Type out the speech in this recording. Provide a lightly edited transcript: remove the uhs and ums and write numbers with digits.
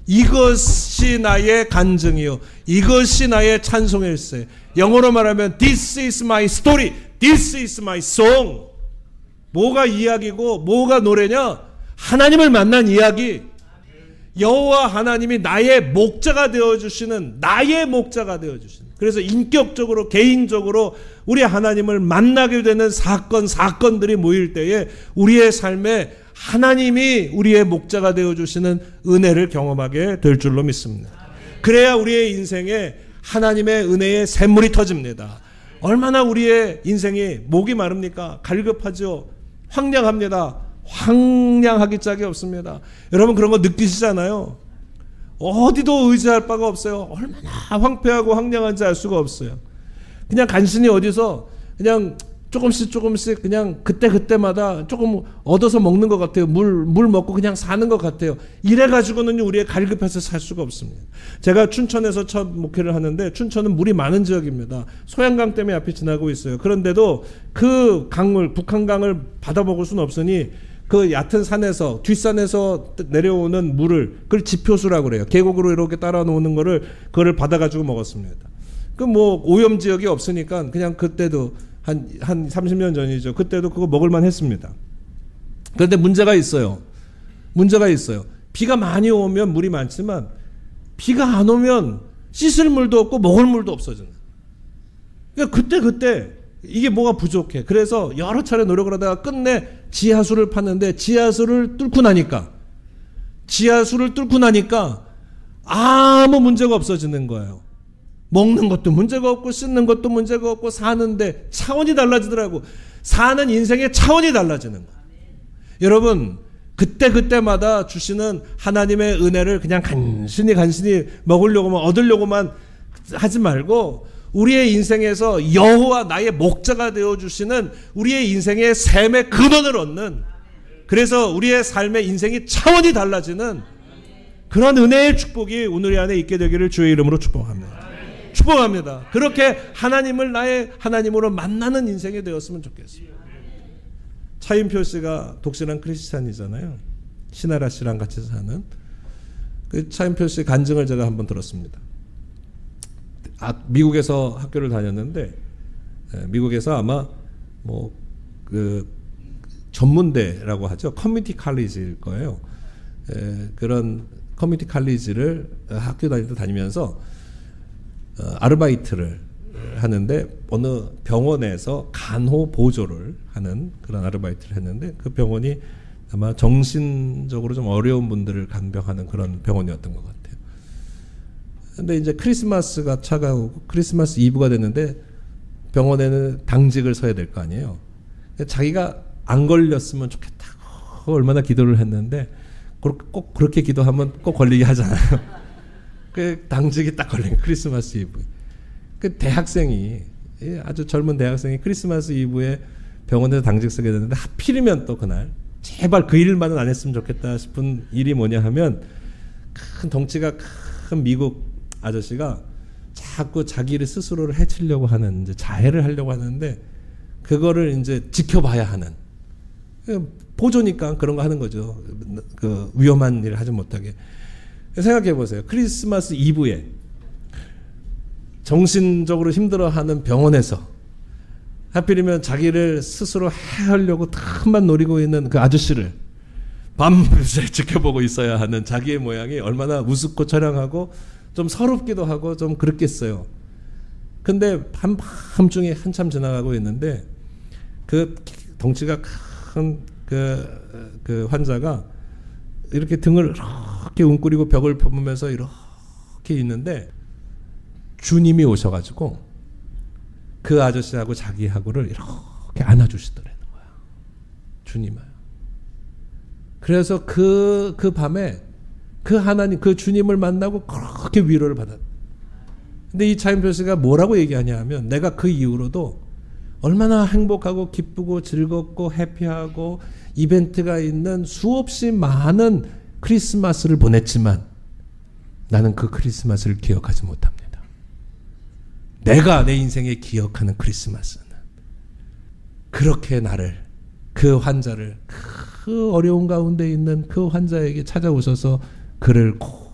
이것이 나의 간증이요, 이것이 나의 찬송일세. 영어로 말하면 This is my story, This is my song. 뭐가 이야기고 뭐가 노래냐? 하나님을 만난 이야기. 여호와 하나님이 나의 목자가 되어주시는, 나의 목자가 되어주시는, 그래서 인격적으로 개인적으로 우리 하나님을 만나게 되는 사건들이 모일 때에 우리의 삶에 하나님이 우리의 목자가 되어주시는 은혜를 경험하게 될 줄로 믿습니다. 그래야 우리의 인생에 하나님의 은혜의 샘물이 터집니다. 얼마나 우리의 인생이 목이 마릅니까? 갈급하죠. 황량합니다. 황량하기 짝이 없습니다. 여러분 그런 거 느끼시잖아요. 어디도 의지할 바가 없어요. 얼마나 황폐하고 황량한지 알 수가 없어요. 그냥 간신히 어디서 그냥 조금씩 그냥 그때마다 조금 얻어서 먹는 것 같아요. 물 먹고 그냥 사는 것 같아요. 이래가지고는 우리의 갈급해서 살 수가 없습니다. 제가 춘천에서 첫 목회를 하는데, 춘천은 물이 많은 지역입니다. 소양강 때문에 앞이 지나고 있어요. 그런데도 그 강물, 북한강을 받아먹을 수는 없으니 그 얕은 산에서, 뒷산에서 내려오는 물을, 그걸 지표수라고 그래요. 계곡으로 이렇게 따라 놓는 그거를 받아가지고 먹었습니다. 그 뭐 오염 지역이 없으니까 그냥 그때도 한 30년 전이죠. 그때도 그거 먹을만 했습니다. 그런데 문제가 있어요. 비가 많이 오면 물이 많지만 비가 안 오면 씻을 물도 없고 먹을 물도 없어지는. 그러니까 그때 이게 뭐가 부족해. 그래서 여러 차례 노력을 하다가 끝내 지하수를 팠는데 지하수를 뚫고 나니까 아무 문제가 없어지는 거예요. 먹는 것도 문제가 없고 씻는 것도 문제가 없고 사는데 차원이 달라지더라고. 사는 인생의 차원이 달라지는 거예요. 여러분 그때마다 주시는 하나님의 은혜를 그냥 간신히 먹으려고만, 얻으려고만 하지 말고 우리의 인생에서 여호와 나의 목자가 되어주시는 우리의 인생의 샘의 근원을 얻는, 그래서 우리의 삶의 인생이 차원이 달라지는 그런 은혜의 축복이 오늘 안에 있게 되기를 주의 이름으로 축복합니다. 그렇게 하나님을 나의 하나님으로 만나는 인생이 되었으면 좋겠습니다. 차인표 씨가 독실한 크리스찬이잖아요. 신하라 씨랑 같이 사는 그 차인표 씨 간증을 제가 한번 들었습니다. 미국에서 학교를 다녔는데, 미국에서 아마 뭐 그 전문대라고 하죠. 커뮤니티 칼리지일 거예요. 그런 커뮤니티 칼리지를 학교 다니면서 아르바이트를 하는데, 어느 병원에서 간호 보조를 하는 그런 아르바이트를 했는데, 그 병원이 아마 정신적으로 좀 어려운 분들을 간병하는 그런 병원이었던 것 같아요. 근데 이제 크리스마스가 차가우고 크리스마스 이브가 됐는데 병원에는 당직을 서야 될 거 아니에요. 자기가 안 걸렸으면 좋겠다고 얼마나 기도를 했는데, 꼭 그렇게 기도하면 꼭 걸리게 하잖아요. 그 당직이 딱 걸린 크리스마스 이브. 그 대학생이, 아주 젊은 대학생이 크리스마스 이브에 병원에서 당직 서게 됐는데, 하필이면 또 그날 제발 그 일만은 안 했으면 좋겠다 싶은 일이 뭐냐 하면, 큰 덩치가 큰 미국 아저씨가 자꾸 자기를 스스로를 해치려고 하는, 이제 자해를 하려고 하는데, 그거를 이제 지켜봐야 하는, 보조니까 그런 거 하는 거죠. 그 위험한 일을 하지 못하게. 생각해 보세요. 크리스마스 이브에 정신적으로 힘들어하는 병원에서 하필이면 자기를 스스로 해하려고 틈만 노리고 있는 그 아저씨를 밤새 지켜보고 있어야 하는 자기의 모양이 얼마나 우습고 처량하고 좀 서럽기도 하고 좀 그렇겠어요. 근데 밤중에 한참 지나가고 있는데, 그 덩치가 큰 그 환자가 이렇게 등을 이렇게 웅크리고 벽을 보면서 이렇게 있는데, 주님이 오셔가지고 그 아저씨하고 자기하고를 이렇게 안아주시더라는 거야. 주님을. 그래서 그 밤에 그 하나님, 그 주님을 만나고 그렇게 위로를 받았다. 근데 이 차인표 씨가 뭐라고 얘기하냐 하면, 내가 그 이후로도 얼마나 행복하고 기쁘고 즐겁고 해피하고 이벤트가 있는 수없이 많은 크리스마스를 보냈지만 나는 그 크리스마스를 기억하지 못합니다. 내가 내 인생에 기억하는 크리스마스는 그렇게 나를, 그 환자를, 그 어려운 가운데 있는 그 환자에게 찾아오셔서 그를